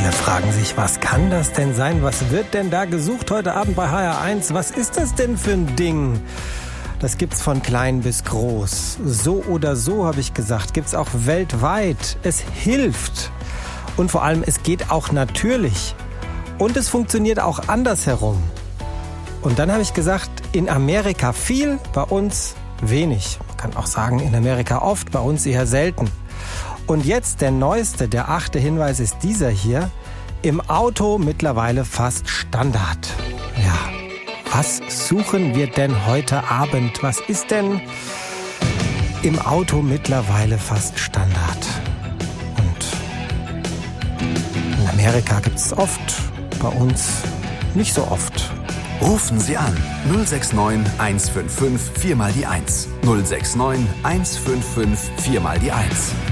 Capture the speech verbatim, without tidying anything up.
Viele fragen sich, was kann das denn sein? Was wird denn da gesucht heute Abend bei H R eins? Was ist das denn für ein Ding? Das gibt's von klein bis groß. So oder so, habe ich gesagt, gibt's auch weltweit. Es hilft. Und vor allem, es geht auch natürlich. Und es funktioniert auch andersherum. Und dann habe ich gesagt, in Amerika viel, bei uns wenig. Man kann auch sagen, in Amerika oft, bei uns eher selten. Und jetzt der neueste, der achte Hinweis ist dieser hier. Im Auto mittlerweile fast Standard. Ja, was suchen wir denn heute Abend? Was ist denn im Auto mittlerweile fast Standard? Und in Amerika gibt es oft, bei uns nicht so oft. Rufen Sie an null sechs neun eins fünf fünf vier mal die eins. null sechs neun eins fünf fünf vier mal die eins.